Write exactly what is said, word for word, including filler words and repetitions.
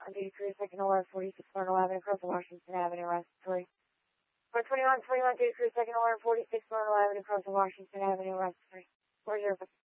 On duty crew, second alert, forty-six Myrtle Avenue, across Washington Avenue, respiratory. four twenty-one, twenty-one, duty crew, second alert, forty-six Myrtle Avenue, across Washington Avenue, respiratory. four zero five.